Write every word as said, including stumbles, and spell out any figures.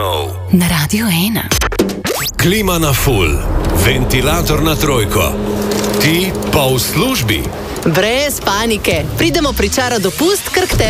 Show na Radiu ena. Klima na full, ventilator na trojko. Ti pa v službi. Brez panike, pridemo pričara dopust, ker k tebi